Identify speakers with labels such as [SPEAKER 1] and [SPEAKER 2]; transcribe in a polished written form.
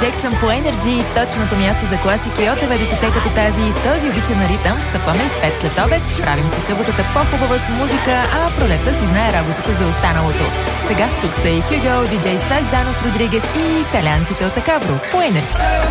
[SPEAKER 1] Джексън по Energy, точното място за класики от 90-те като тази и с този обичан ритъм стъпваме в 5 след обед. Правим си съботата по-хубава с музика, а пролетта си знае работата за останалото. Сега тук са и Хюго, диджей Сайз Данос Родригес и италианците от Акабро по Energy.